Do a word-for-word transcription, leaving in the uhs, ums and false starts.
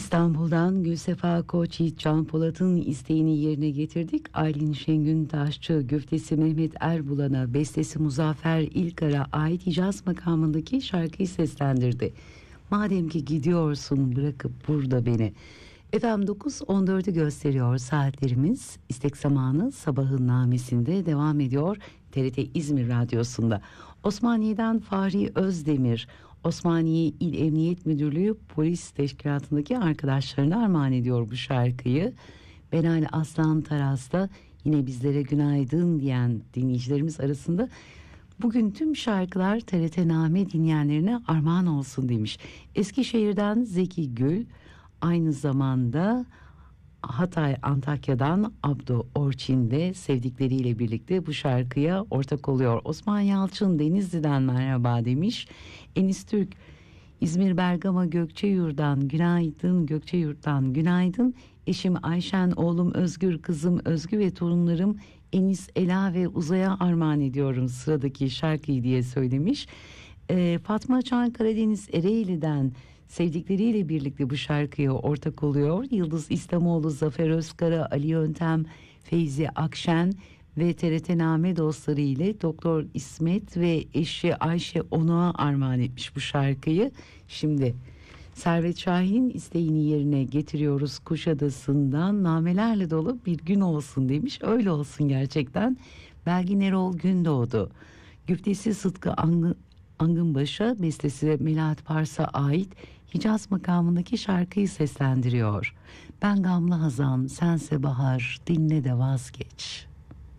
İstanbul'dan Gülsefa Koç, Yiğit Can Polat'ın isteğini yerine getirdik. Aylin Şengün Taşçı, güftesi Mehmet Erbulan'a, bestesi Muzaffer İlkar'a ait Hicaz makamındaki şarkıyı seslendirdi. Madem ki gidiyorsun bırakıp burada beni. Efendim dokuz on dördü gösteriyor saatlerimiz. İstek zamanı sabahın namesinde devam ediyor T R T İzmir Radyosu'nda. Osmaniye'den Fahri Özdemir, Osmaniye İl Emniyet Müdürlüğü Polis Teşkilatı'ndaki arkadaşlarına armağan ediyor bu şarkıyı. Benal Aslan Taras'ta yine bizlere günaydın diyen dinleyicilerimiz arasında bugün tüm şarkılar T R T Name dinleyenlerine armağan olsun demiş. Eskişehir'den Zeki Gül, aynı zamanda Hatay Antakya'dan Abdo Orçin de sevdikleriyle birlikte bu şarkıya ortak oluyor. Osman Yalçın Denizli'den merhaba demiş. Enis Türk İzmir Bergama Gökçeyurt'tan günaydın, Gökçeyurt'tan günaydın. Eşim Ayşen, oğlum Özgür, kızım Özgü ve torunlarım Enis, Ela ve Uzay'a armağan ediyorum sıradaki şarkıyı diye söylemiş. Ee, Fatma Çan Karadeniz Ereğli'den sevdikleriyle birlikte bu şarkıya ortak oluyor. Yıldız İslamoğlu, Zafer Özkara, Ali Yöntem, Feyzi Akşen ve T R T Name dostları ile Doktor İsmet ve eşi Ayşe Onuk'a armağan etmiş bu şarkıyı. Şimdi Servet Şahin isteğini yerine getiriyoruz. Kuşadası'ndan namelerle dolu bir gün olsun demiş. Öyle olsun gerçekten. Belgin Erol Gündoğdu. Güftesi Sıtkı Angın Angınbaş'a, bestesi Melahat Pars'a ait Hicaz makamındaki şarkıyı seslendiriyor. Ben gamlı hazan, sense bahar, dinle de vazgeç.